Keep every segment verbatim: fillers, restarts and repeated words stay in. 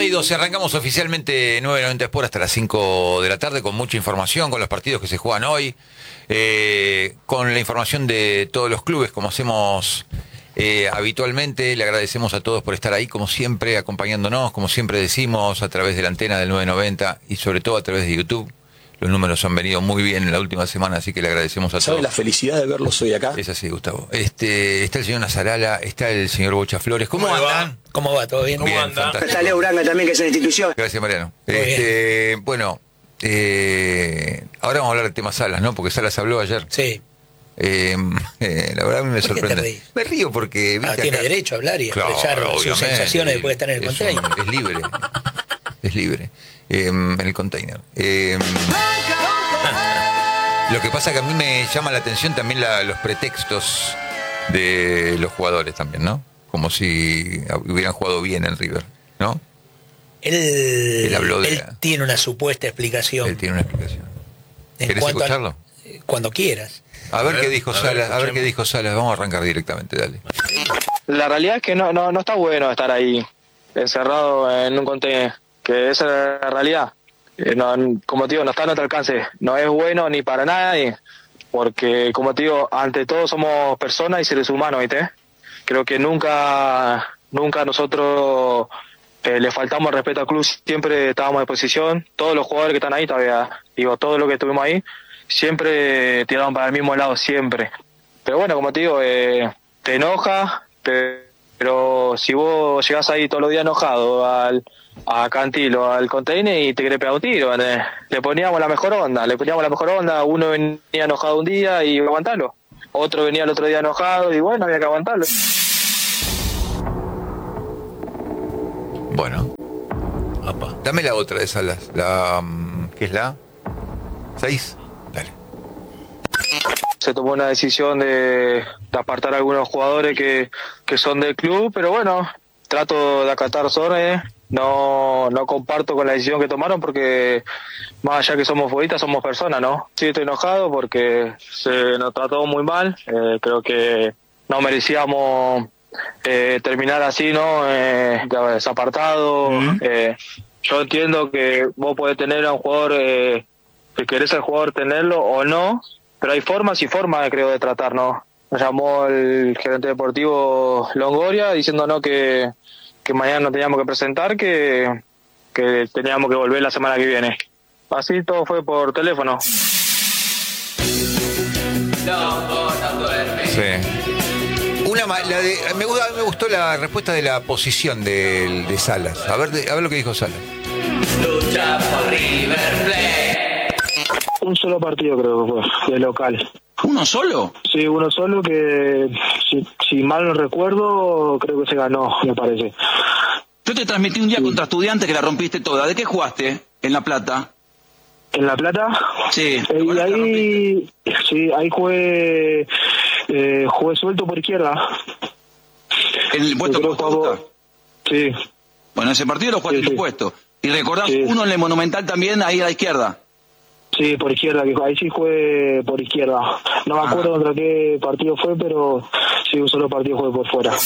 y doce, arrancamos oficialmente nueve noventa Sport hasta las cinco de la tarde con mucha información, con los partidos que se juegan hoy, eh, con la información de todos los clubes, como hacemos eh, habitualmente. Le agradecemos a todos por estar ahí, como siempre, acompañándonos, como siempre decimos, a través de la antena del nueve noventa y sobre todo a través de YouTube. Los números han venido muy bien en la última semana, así que le agradecemos a todos. ¿Sabe la felicidad de verlos hoy acá? Es así, Gustavo. Este, está el señor Nazarala, está el señor Bocha Flores. ¿Cómo, ¿Cómo andan? va? ¿Cómo va? ¿Todo bien? Bien, ¿Cómo anda? fantástico. Está Leo Uranga también, que es una institución. Gracias, Mariano. Muy Este, bueno, eh, ahora vamos a hablar del tema Salas, ¿no? Porque Salas habló ayer. Sí. Eh, eh, la verdad a mí me ¿Por qué te sorprende. reís? Me río porque... Ah, viste, tiene acá- derecho a hablar y Claro, expresar sus obviamente. sensaciones después de estar en el Es container. un- Es libre. Es libre. Eh, en el container. Eh, lo que pasa que a mí me llama la atención también la- los pretextos de los jugadores también, ¿no? Como si hubieran jugado bien en River, ¿no? Él, Él habló de él la- tiene una supuesta explicación. Él tiene una explicación. en ¿Querés cuanto a- escucharlo? eh, cuando quieras. A ver, A ver, qué dijo a ver, Salas, a ver escuchemos. qué dijo Salas. Vamos a arrancar directamente, dale. La realidad es que no, no, no está bueno estar ahí encerrado en un contenedor, que esa es la realidad. Eh, no, como te digo, no está a nuestro alcance, no es bueno ni para nadie, porque como te digo, ante todo somos personas y seres humanos, ¿viste? Creo que nunca, nunca nosotros eh, le faltamos respeto al club, siempre estábamos a disposición, todos los jugadores que están ahí todavía, digo, todos los que estuvimos ahí, siempre tiraron para el mismo lado, siempre. Pero bueno, como te digo, eh, te enoja, te- pero si vos llegás ahí todos los días enojado al a Cantilo, al container y te querés pegar un tiro, ¿entendés? Le poníamos la mejor onda, le poníamos la mejor onda, uno venía enojado un día y aguantarlo, otro venía el otro día enojado y bueno, había que aguantarlo. Bueno. Apa. Dame la otra de Salas. La, mm, ¿qué es la? ¿Seis? Dale. Se tomó una decisión de, de apartar a algunos jugadores que, que son del club, pero bueno, trato de acatar las órdenes, no, no comparto con la decisión que tomaron porque más allá que somos futbolistas, somos personas, ¿no? Sí, estoy enojado porque se nos trató muy mal, eh, creo que no merecíamos eh, terminar así, ¿no? Eh, desapartado. Uh-huh. eh, yo entiendo que vos podés tener a un jugador, eh, que querés al jugador tenerlo o no, pero hay formas y formas, creo, de tratar, ¿no? Nos llamó el gerente deportivo Longoria diciéndonos que, que mañana nos teníamos que presentar, que, que teníamos que volver la semana que viene. Así todo fue por teléfono. Sí. Una, ma- la de, me, gusta- me gustó la respuesta de la posición de, de Salas. A ver, de- a ver lo que dijo Salas. Lucha por River Plate. Un solo partido creo que fue, de local. ¿Uno solo? Sí, uno solo que, si, si mal no recuerdo, creo que se ganó, me parece. Yo te transmití un día Sí. contra Estudiantes que la rompiste toda. ¿De qué jugaste en La Plata? ¿En La Plata? Sí. Eh, y ahí, sí, ahí jugué, eh, jugué suelto por izquierda. ¿En el puesto que Creo vos te que jugó- gusta? Sí, Bueno, ese partido lo jugaste Sí, en tu sí. puesto. ¿Y recordás Sí. uno en el Monumental también, ahí a la izquierda? sí, por izquierda, que ahí sí jugué por izquierda. No me acuerdo contra qué partido fue, pero sí, un solo partido jugué por fuera.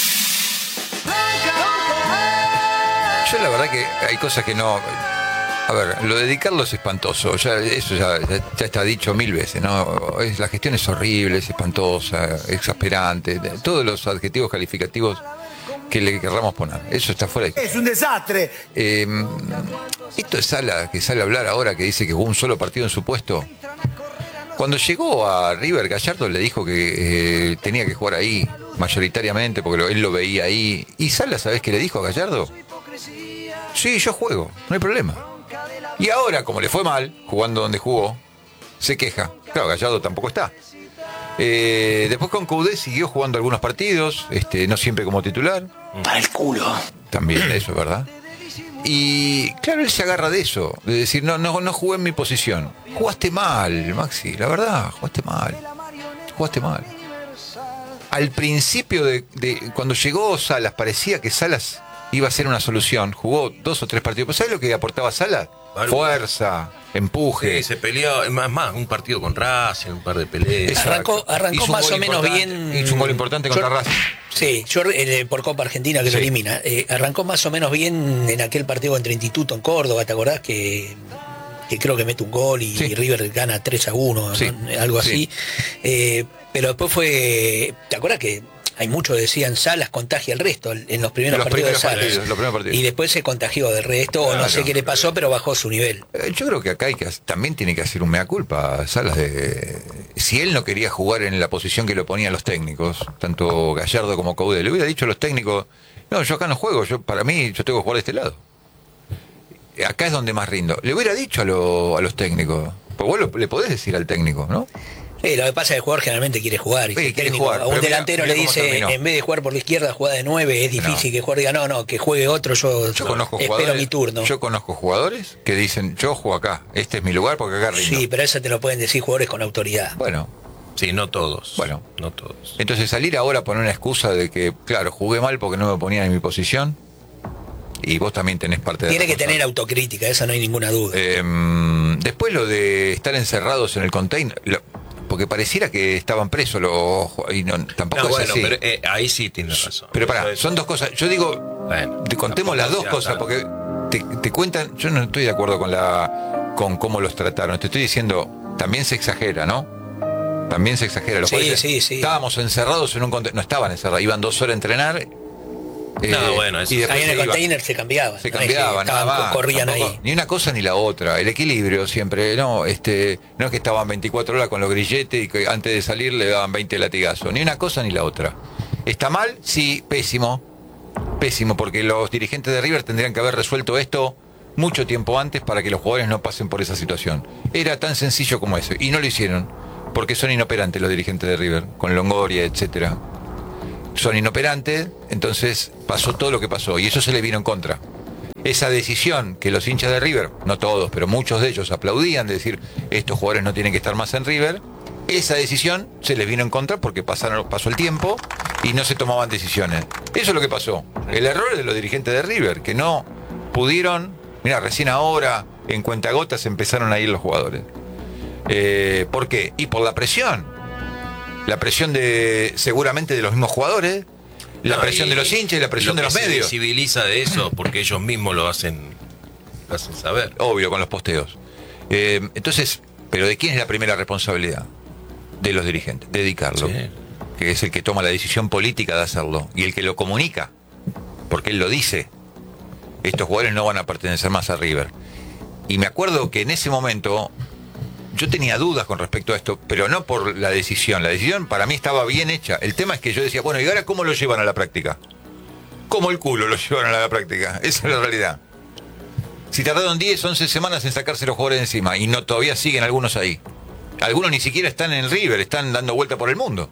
Yo la verdad que hay cosas que no... A ver, lo de dedicarlo es espantoso. Ya, eso ya, ya- ya está dicho mil veces, ¿no? Es, la gestión es horrible, es espantosa, exasperante. de- Todos los adjetivos calificativos que le querramos poner. Eso está fuera de... Es un desastre. Eh, esto es Sala, que sale a hablar ahora, que dice que jugó un solo partido en su puesto. Cuando llegó a River, Gallardo le dijo que eh, tenía que jugar ahí, mayoritariamente, porque lo- él lo veía ahí. Y Sala, ¿sabés qué le dijo a Gallardo? Sí, yo juego, no hay problema. Y ahora, como le fue mal, jugando donde jugó, se queja. Claro, Gallardo tampoco está. Eh, después con Coudet siguió jugando algunos partidos, este, no siempre como titular. Para el culo. También eso es verdad. Y claro, él se agarra de eso, de decir, no, no, no jugué en mi posición. Jugaste mal, Maxi, la verdad, jugaste mal. Jugaste mal. Al principio de, de cuando llegó Salas, parecía que Salas iba a ser una solución. Jugó dos o tres partidos. ¿Pero sabes lo que aportaba Salas? Algo. Fuerza, empuje. Sí, se peleó, más, más, un partido con Racing, un par de peleas. Exacto. Arrancó, arrancó Hizo un más gol o menos importante, bien. Hizo un gol importante contra Yo- Racing. Sí, yo eh, por Copa Argentina que Sí. lo elimina. Eh, arrancó más o menos bien en aquel partido contra Instituto en Córdoba, ¿te acordás? Que, que creo que mete un gol y Sí. River gana tres a uno, Sí. ¿no? Algo así. Sí. Eh, pero después fue. ¿Te acordás que hay muchos que decían Salas contagia el resto en los primeros Los partidos primeros de Salas? partidos, los primeros partidos. Y después se contagió del resto, o no Claro. sé qué le pasó, pero bajó su nivel. Eh, Yo creo que acá hay que, también tiene que hacer un mea culpa, Salas, de si él no quería jugar en la posición que lo ponían los técnicos, tanto Gallardo como Coudet, le hubiera dicho a los técnicos, no, yo acá no juego, yo para mí yo tengo que jugar de este lado. Acá es donde más rindo. Le hubiera dicho a, lo- a los técnicos, pues vos lo- le podés decir al técnico, ¿no? Sí, lo que pasa es que el jugador generalmente quiere jugar. Y Sí, si el quiere técnico jugar, a un pero mira- delantero mira le cómo dice, terminó. en vez de jugar por la izquierda, juega de nueve, es difícil No. que el jugador diga, no, no, que juegue otro, yo, Yo conozco espero jugadores, mi turno. yo conozco jugadores que dicen, yo juego acá, este es mi lugar porque acá rindo. Sí, pero eso te lo pueden decir jugadores con autoridad. Bueno, Sí, no todos. Bueno. No todos. entonces salir ahora a poner una excusa de que, claro, jugué mal porque no me ponían en mi posición, y vos también tenés parte de Tiene que responsabilidad. tener autocrítica, eso no hay ninguna duda. Eh, después lo de estar encerrados en el container, lo- porque pareciera que estaban presos los y no, tampoco No, es bueno, así. pero Pero, eh, ahí sí tienes razón. pará, Eso son es- dos cosas. Yo digo, Bueno, te contemos las dos tampoco cosas, sea porque te, te cuentan, yo no estoy de acuerdo con la con cómo los trataron. Te estoy diciendo, también se exagera, ¿no? También se exagera. Los Sí, jueces, sí, sí. Estábamos encerrados en un container, no estaban encerrados, iban dos horas a entrenar. eh, No, bueno, eso- y después ahí en el se iban. container se cambiaban. Se no es que cambiaban, nada estaban, más. corrían Tampoco- ahí. Ni una cosa ni la otra. El equilibrio siempre, no, este, no es que estaban veinticuatro horas con los grilletes y que antes de salir le daban veinte latigazos. Ni una cosa ni la otra. ¿Está mal? Sí, pésimo. Pésimo, porque los dirigentes de River tendrían que haber resuelto esto mucho tiempo antes para que los jugadores no pasen por esa situación. Era tan sencillo como eso. Y no lo hicieron, porque son inoperantes los dirigentes de River, con Longoria, etcétera. Son inoperantes, entonces pasó todo lo que pasó y eso se le vino en contra. Esa decisión que los hinchas de River, no todos, pero muchos de ellos aplaudían de decir estos jugadores no tienen que estar más en River, esa decisión se les vino en contra porque pasaron, pasó el tiempo y no se tomaban decisiones. Eso es lo que pasó. El error es de los dirigentes de River, que no pudieron, mira, recién ahora en cuentagotas empezaron a ir los jugadores. Eh, ¿Por qué? Y por la presión. La presión de seguramente de los mismos jugadores, la No, presión y- de los hinchas y la presión lo de los que se medios. visibiliza de eso porque ellos mismos lo hacen, lo hacen saber. Obvio, con los posteos. Eh, entonces, ¿pero de quién es la primera responsabilidad? De los dirigentes, dedicarlo. Sí. Que es el que toma la decisión política de hacerlo y el que lo comunica, porque él lo dice. Estos jugadores no van a pertenecer más a River. Y me acuerdo que en ese momento yo tenía dudas con respecto a esto, pero no por la decisión. La decisión para mí estaba bien hecha. El tema es que yo decía, bueno, ¿y ahora cómo lo llevan a la práctica? ¿Cómo el culo lo llevan a la práctica? Esa es la realidad. Si tardaron diez, once semanas en sacarse los jugadores de encima y no todavía siguen algunos ahí. Algunos ni siquiera están en River, están dando vuelta por el mundo.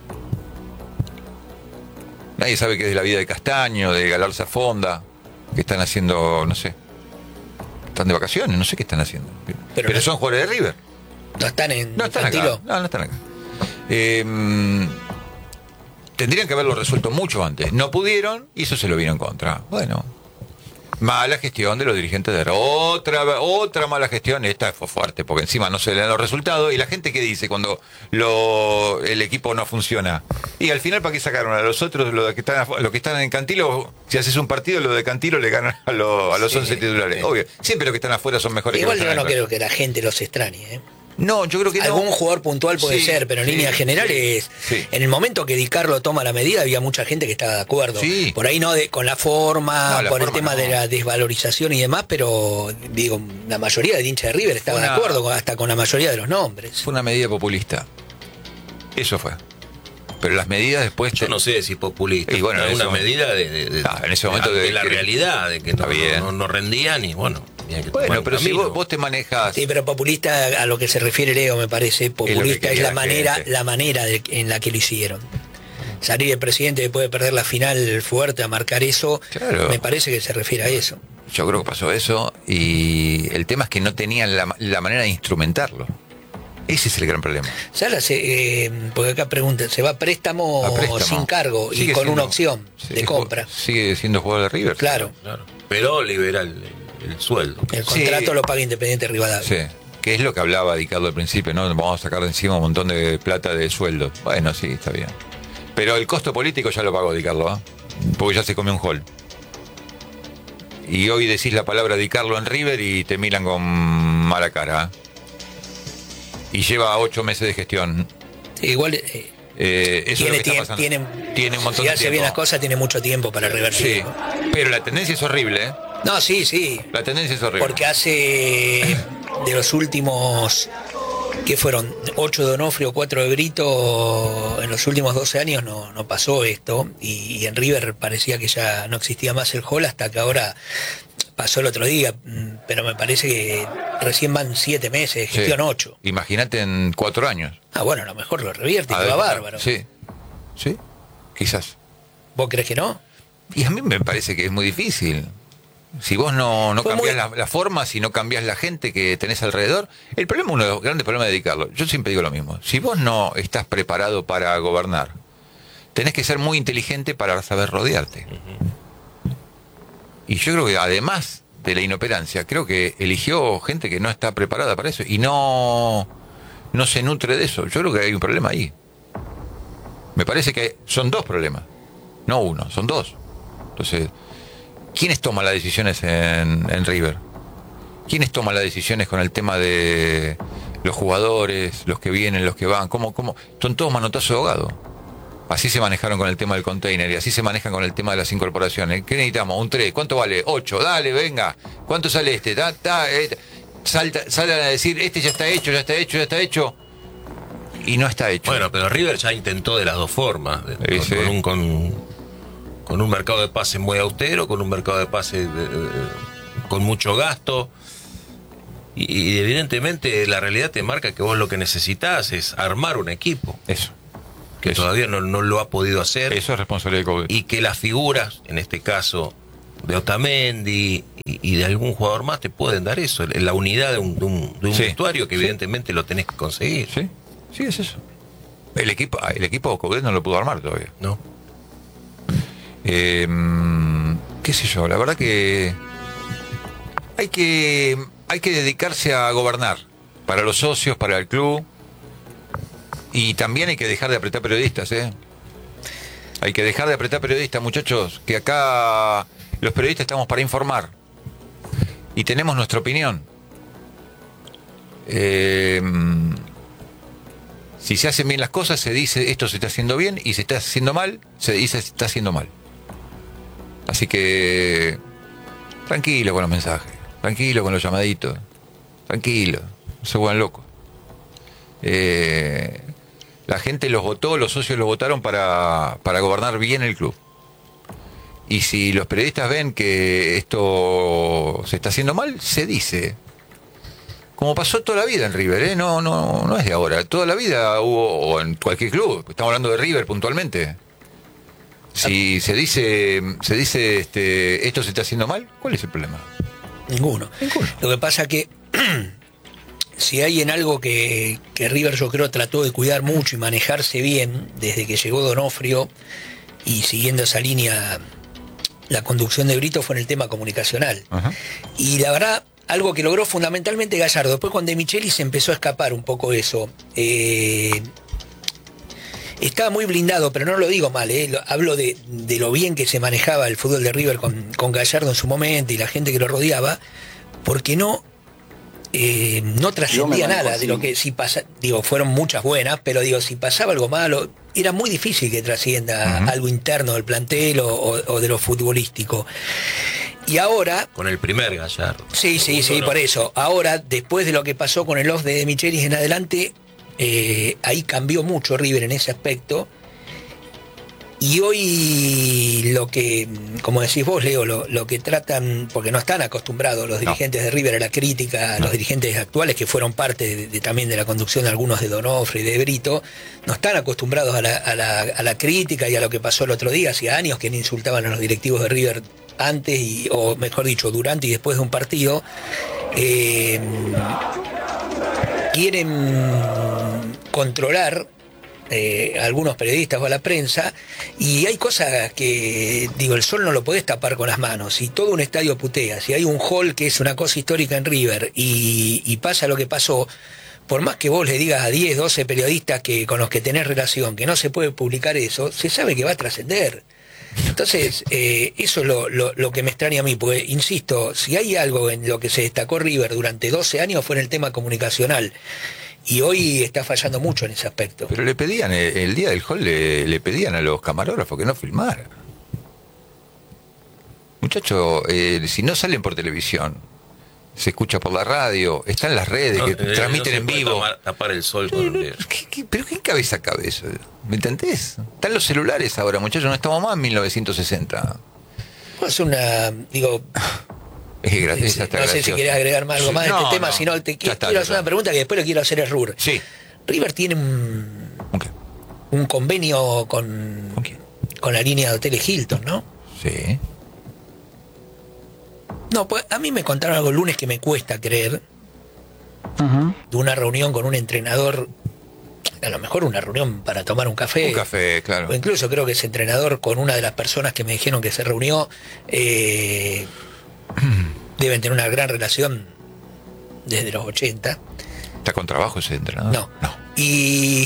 Nadie sabe qué es de la vida de Castaño, de Galarza Fonda, que están haciendo, no sé. Están de vacaciones, no sé qué están haciendo. Pero, Pero pero no- son jugadores de River. No están en No están acá. Infantilo. No, no están acá. Eh, tendrían que haberlo resuelto mucho antes. No pudieron y eso se lo vino en contra. Bueno. Mala gestión de los dirigentes de otra otra mala gestión. Esta fue fuerte porque encima no se le dan los resultados. Y la gente, ¿qué dice cuando lo, el equipo no funciona? Y al final, ¿para qué sacaron a los otros? Los que están, afu- los que están en Cantilo, si haces un partido, los de Cantilo le ganan a, los- a los Sí, once titulares. sí. Obvio. Siempre los que están afuera son mejores Igual que los yo que no están creo adentro. que la gente los extrañe, ¿eh? No, yo creo que no. Algún jugador puntual puede Sí, ser, pero en sí, líneas generales, sí. en el momento que Di Carlo toma la medida, había mucha gente que estaba de acuerdo. Sí. Por ahí no de, con la forma, No, la por el forma tema no. de la desvalorización y demás, pero digo, la mayoría de hinchas de River estaba Una- de acuerdo, con- hasta con la mayoría de los nombres. Fue una medida populista. Eso fue. Pero las medidas después... Yo te- no sé si populista, Y bueno, es en una ese medida de, de- de- Ah, en ese momento de, de- de la que- realidad, de que no, Está bien. no, no rendían y bueno, tenía que tomar Bueno, un pero si camino. vos, vos te manejas... Sí, pero populista a lo que se refiere Leo, me parece, populista es, quería la la manera, gente. la manera de- en la que lo hicieron. Salir el presidente después de perder la final fuerte a marcar eso, Claro. me parece que se refiere a eso. Yo creo que pasó eso y el tema es que no tenían la, la manera de instrumentarlo. Ese es el gran problema. Salas, eh, porque acá preguntan, ¿se va a préstamo, A préstamo. sin cargo y Sigue con siendo- una opción sí, de ju- compra? Sigue siendo jugador de River. Claro, Claro. Pero libera el, el sueldo. el Sí. contrato lo paga Independiente Rivadavia. Sí. Que es lo que hablaba Di Carlo al principio, ¿no? Vamos a sacar de encima un montón de plata de sueldo. Bueno, sí, está bien. Pero el costo político ya lo pagó Di Carlo, ¿eh? Porque ya se comió un gol. Y hoy decís la palabra Di Carlo en River y te miran con mala cara, ¿eh? Y lleva ocho meses de gestión. Sí, igual eh, eh, eso tiene, es lo que está pasando. tiene, tiene un montón si de hace tiempo. bien las cosas, tiene mucho tiempo para revertir. Sí, ¿no? pero la tendencia es horrible, ¿eh? No, sí, sí. La tendencia es horrible. Porque hace de los últimos, ¿qué fueron? ocho de Onofrio, cuatro de Brito, en los últimos doce años no, no pasó esto, y, y en River parecía que ya no existía más el hall, hasta que ahora pasó el otro día, pero me parece que recién van siete meses, gestión Sí. ocho. Imagínate en cuatro años. Ah, bueno, a lo mejor lo revierte y A te ver, va bárbaro. Sí, sí, quizás. ¿Vos crees que no? Y a mí me parece que es muy difícil. Si vos no, no Fue cambiás muy- la, la forma, si no cambiás la gente que tenés alrededor, el problema, uno de los grandes problemas de Di Carlo, yo siempre digo lo mismo, si vos no estás preparado para gobernar, tenés que ser muy inteligente para saber rodearte. Y yo creo que además de la inoperancia, creo que eligió gente que no está preparada para eso y no, no se nutre de eso. Yo creo que hay un problema ahí. Me parece que son dos problemas, no uno, son dos. Entonces, ¿quiénes toman las decisiones en, en River? ¿Quiénes toman las decisiones con el tema de los jugadores, los que vienen, los que van? ¿Cómo, cómo? Son todos manotazos de ahogado. Así se manejaron con el tema del container y así se manejan con el tema de las incorporaciones. ¿Qué necesitamos? Un tres. ¿Cuánto vale? ocho. Dale, venga. ¿Cuánto sale este? Da, da, eh, salta, salen a decir, este ya está hecho, ya está hecho, ya está hecho. Y no está hecho. Bueno, pero River ya intentó de las dos formas. de- Sí, con, sí. con un, con, con un mercado de pase muy austero, con un mercado de pase de- de- con mucho gasto. Y, y evidentemente la realidad te marca que vos lo que necesitas es armar un equipo, Eso. que Eso. todavía no, no lo ha podido hacer. Eso es responsabilidad de COVID. Y que las figuras, en este caso de Otamendi y, y de algún jugador más, te pueden dar eso, la unidad de un, de un, de un Sí. vestuario que Sí. evidentemente lo tenés que conseguir. Sí, sí, es eso. El equipo, el equipo Coudet no lo pudo armar todavía. ¿No? Eh, qué sé yo, la verdad que hay que hay que dedicarse a gobernar para los socios, para el club, y también hay que dejar de apretar periodistas, ¿eh? Hay que dejar de apretar periodistas, muchachos, que acá los periodistas estamos para informar y tenemos nuestra opinión. Eh, si se hacen bien las cosas, se dice esto se está haciendo bien, y si está haciendo mal, se dice se está haciendo mal. Así que tranquilo con los mensajes, tranquilo con los llamaditos, tranquilo, no se vuelvan locos. Eh, la gente los votó, los socios los votaron para, para gobernar bien el club. Y si los periodistas ven que esto se está haciendo mal, se dice. Como pasó toda la vida en River, ¿eh? no, no, no es de ahora. Toda la vida hubo, o en cualquier club, estamos hablando de River puntualmente. Si se dice, se dice este, esto se está haciendo mal, ¿cuál es el problema? Ninguno. Ninguno. Lo que pasa que si hay en algo que, que River yo creo trató de cuidar mucho y manejarse bien desde que llegó Donofrio, y siguiendo esa línea la conducción de Brito, fue en el tema comunicacional. Ajá. Y la verdad, algo que logró fundamentalmente Gallardo. Después con De Michelis se empezó a escapar un poco eso. Eh, estaba muy blindado, pero no lo digo mal, eh, lo, hablo de, de lo bien que se manejaba el fútbol de River con, con Gallardo en su momento y la gente que lo rodeaba, porque no eh, no trascendía nada de lo que si pasa, digo, fueron muchas buenas, pero digo, si pasaba algo malo, era muy difícil que trascienda uh-huh. algo interno del plantel o, o, o de lo futbolístico. Y ahora... Con el primer Gallardo. Sí, sí, sí, no. Por eso. Ahora, después de lo que pasó con el off de, de Michelis en adelante, eh, ahí cambió mucho River en ese aspecto. Y hoy lo que, como decís vos, Leo, lo, lo que tratan, porque no están acostumbrados los dirigentes no. de River a la crítica, no. los dirigentes actuales que fueron parte de, de, también de la conducción de algunos de Donofrio y de Brito, no están acostumbrados a la, a, la, a la crítica y a lo que pasó el otro día. Hacía años que insultaban a los directivos de River antes, y, o mejor dicho, durante y después de un partido. Eh, quieren controlar Eh, algunos periodistas o a la prensa, y hay cosas que, digo, el sol no lo podés tapar con las manos. Si todo un estadio putea, si hay un hall que es una cosa histórica en River y, y pasa lo que pasó, por más que vos le digas a diez, doce periodistas que con los que tenés relación que no se puede publicar eso, se sabe que va a trascender. Entonces, eh, eso es lo, lo, lo que me extraña a mí, porque, insisto, si hay algo en lo que se destacó River durante doce años fue en el tema comunicacional, y hoy está fallando mucho en ese aspecto. Pero le pedían, el, el día del gol le, le pedían a los camarógrafos que no filmaran. Muchachos, eh, si no salen por televisión, se escucha por la radio, está en las redes, No, que eh, transmiten no se en puede vivo. Tapar, tapar el sol con un dedo. ¿Qué, qué, ¿Pero qué cabeza cabe eso? ¿Me entendés? Están los celulares ahora, muchachos, no estamos más en mil novecientos sesenta. Es una, digo, Es gra- no es hasta sé gracioso. si querés agregar más, algo Sí, más no, a este tema, no. sino te Ya quiero está, hacer ya está. una pregunta que después le quiero hacer a Rur. Sí. River tiene un, ¿Con qué? un convenio con, ¿Con quién? con la línea de hoteles Hilton, ¿no? Sí. No, pues a mí me contaron algo el lunes que me cuesta creer, de una reunión con un entrenador, a lo mejor una reunión para tomar un café. Un café, claro. O incluso creo que ese entrenador con una de las personas que me dijeron que se reunió, eh, deben tener una gran relación desde los ochenta. ¿Está con trabajo ese entrenador? No. No. Y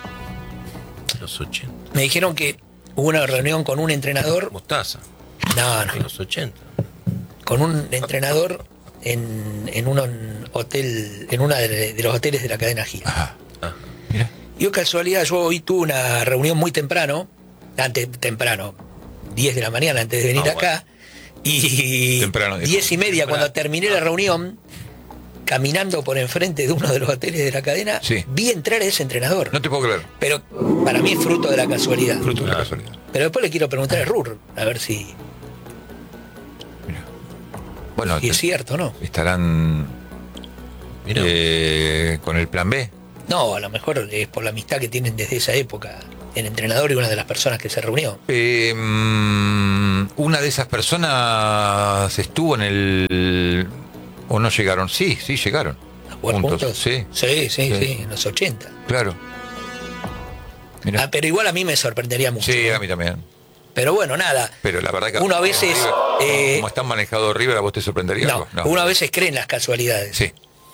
Los ochenta. me dijeron que hubo una reunión con un entrenador. Mostaza. No, no. En los ochenta. Con un entrenador en, en un hotel, en uno de, de los hoteles de la cadena Gira. Ajá. Ah. Mira. Yo casualidad, yo hoy tuve una reunión muy temprano, antes temprano, diez de la mañana antes de venir Ah, acá, y Temprano, dijo. diez y media Temprano. cuando terminé la reunión, caminando por enfrente de uno de los hoteles de la cadena, Sí. vi entrar a ese entrenador. No te puedo creer. Pero para mí es fruto de la casualidad. Fruto de la Ah. casualidad. Pero después le quiero preguntar a Rur, a ver si, Mira. Bueno, si es cierto o no. estarán Mira. eh, con el plan B. No, a lo mejor es por la amistad que tienen desde esa época el entrenador y una de las personas que se reunió. Eh, mm, una de esas personas estuvo en el... ¿O no llegaron? Sí, sí, llegaron. ¿A jugar juntos? Sí, Sí, sí, sí, Sí. en los ochenta. claro. Mirá. Ah, pero igual a mí me sorprendería mucho. Sí, ¿no? a mí también. Pero bueno, nada. Pero la verdad que... Uno a veces, River, eh, como están manejados River, ¿a vos te sorprendería No, algo? uno a veces cree en las casualidades. Sí.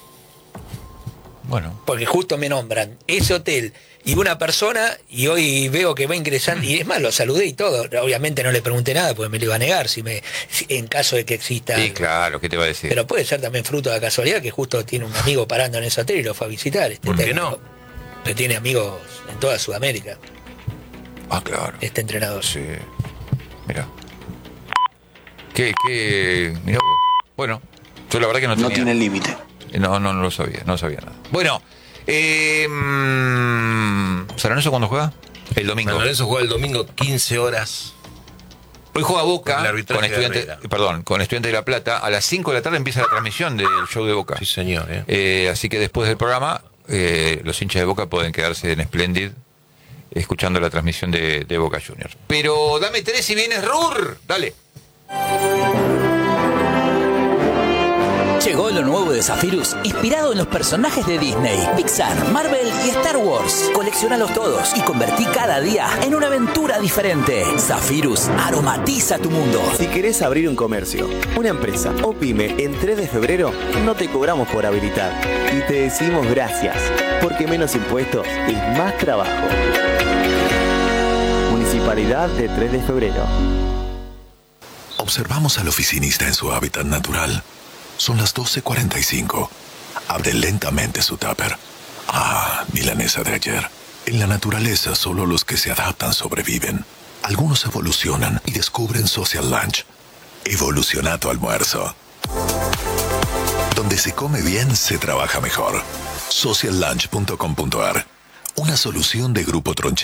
Bueno. Porque justo me nombran ese hotel y una persona, y hoy veo que va ingresando, y es más, lo saludé y todo. Obviamente no le pregunté nada porque me lo iba a negar si me, si- en caso de que exista. Sí, claro, ¿qué te va a decir? Pero puede ser también fruto de la casualidad que justo tiene un amigo parando en ese hotel y lo fue a visitar. Este ¿Por qué técnico. no? Pero tiene amigos en toda Sudamérica, Ah, claro. este entrenador. Sí. Mira. ¿Qué, qué? Mirá vos. Bueno, yo la verdad que no tenía... No tiene límite. No, no, no lo sabía, no sabía nada. Bueno, eh, mm, ¿San Lorenzo cuándo juega? El domingo. San Lorenzo juega el domingo quince horas. Hoy juega Boca Con el con, arbitraje de estudiantes, Herrera. perdón, con Estudiantes de La Plata. A las cinco de la tarde empieza la transmisión del show de Boca. Sí, señor. ¿eh? Eh, así que después del programa, eh, los hinchas de Boca pueden quedarse en Splendid escuchando la transmisión de, de Boca Juniors. Pero dame tres y vienes Rur. Dale. Llegó lo nuevo de Zephyrus, inspirado en los personajes de Disney, Pixar, Marvel y Star Wars. Coleccionalos todos y convertí cada día en una aventura diferente. Zephyrus aromatiza tu mundo. Si querés abrir un comercio, una empresa o pyme en tres de febrero, no te cobramos por habilitar. Y te decimos gracias, porque menos impuestos es más trabajo. Municipalidad de tres de febrero. Observamos al oficinista en su hábitat natural. Son las doce cuarenta y cinco. Abre lentamente su tupper. Ah, milanesa de ayer. En la naturaleza solo los que se adaptan sobreviven. Algunos evolucionan y descubren Social Lunch. Evoluciona tu almuerzo. Donde se come bien, se trabaja mejor. social lunch punto com punto a r. Una solución de Grupo Tronche.